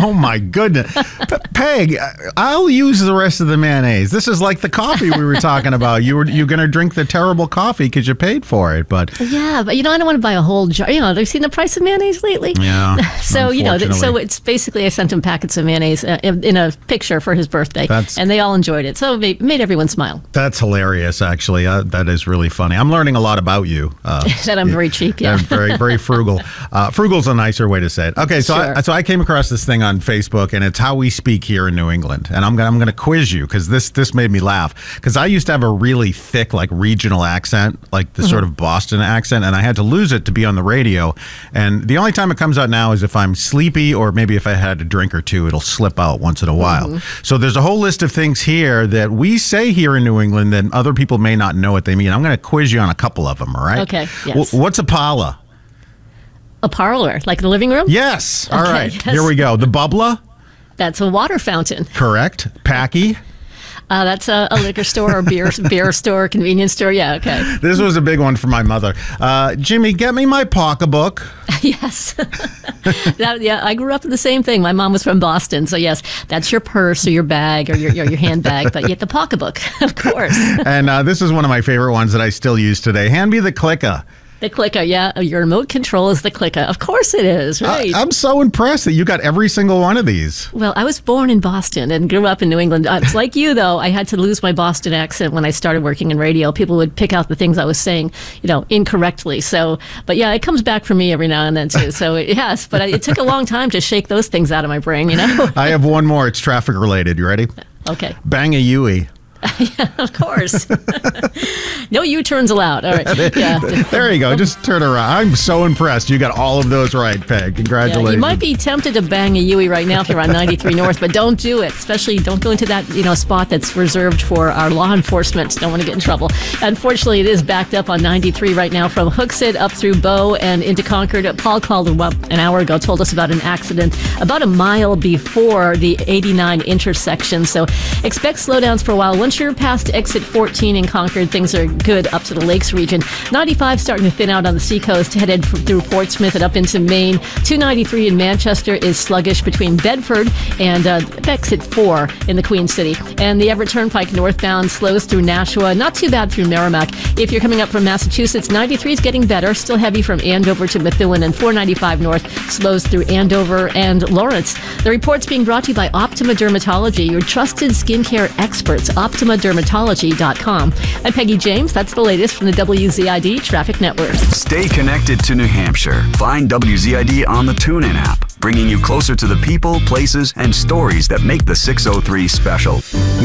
Oh, my goodness. Peg, I'll use the rest of the mayonnaise. This is like the coffee we were talking about. You're going to drink the terrible coffee because you paid for it. But yeah, but I don't want to buy a whole jar. Have you seen the price of mayonnaise lately? Yeah. So, so it's basically I sent him packets of mayonnaise in a picture for his birthday. And they all enjoyed it. So it made everyone smile. That's hilarious, actually. That is really funny. I'm learning a lot about you. That I'm very cheap, yeah. Very, very frugal. Frugal's a nicer way to say it. Okay, so Sure. I came across this thing on Facebook, and it's how we speak here in New England. And I'm going to quiz you because this made me laugh. Because I used to have a really thick, like, regional accent, like the sort of Boston accent, and I had to lose it to be on the radio. And the only time it comes out now is if I'm sleepy or maybe if I had a drink or two, it'll slip out once in a while. So there's a whole list of things here that we say here in New England that other people may not know what they mean. I'm going to quiz you on a couple of them, all right? Okay, yes. What's a parlor? A parlor, like the living room? Yes. All right. Yes. Here we go. The bubbler? That's a water fountain. Correct. Packy? That's a liquor store or beer store, convenience store. Yeah, okay. This was a big one for my mother. Jimmy, get me my pocketbook. Yes. I grew up in the same thing. My mom was from Boston. So, yes, that's your purse or your bag or your handbag, but yet the pocketbook, of course. And this is one of my favorite ones that I still use today. Hand me the clicker. The clicker, yeah. Your remote control is the clicker. Of course it is, right? I'm so impressed that you got every single one of these. Well, I was born in Boston and grew up in New England. It's like you, though. I had to lose my Boston accent when I started working in radio. People would pick out the things I was saying, incorrectly. So, but yeah, it comes back for me every now and then, too. So, yes, but it took a long time to shake those things out of my brain, I have one more. It's traffic related. You ready? Okay. Bang a Yui. Yeah, of course. No U-turns allowed. All right. Yeah. There you go. Just turn around. I'm so impressed. You got all of those right, Peg. Congratulations. Yeah, you might be tempted to bang a Yui right now if you're on 93 North, but don't do it. Especially don't go into that spot that's reserved for our law enforcement. Don't want to get in trouble. Unfortunately, it is backed up on 93 right now from Hooksett up through Bow and into Concord. Paul called an hour ago, told us about an accident about a mile before the 89 intersection. So expect slowdowns for a while. Once you're past exit 14 in Concord, things are good up to the Lakes region. 95 starting to thin out on the seacoast, headed through Portsmouth and up into Maine. 293 in Manchester is sluggish between Bedford and exit 4 in the Queen City. And the Everett Turnpike northbound slows through Nashua. Not too bad through Merrimack. If you're coming up from Massachusetts, 93 is getting better. Still heavy from Andover to Methuen, and 495 north slows through Andover and Lawrence. The report's being brought to you by Optima Dermatology, your trusted skincare experts. OptimaDermatology.com. I'm Peggy James. That's the latest from the WZID Traffic Network. Stay connected to New Hampshire. Find WZID on the TuneIn app, bringing you closer to the people, places, and stories that make the 603 special.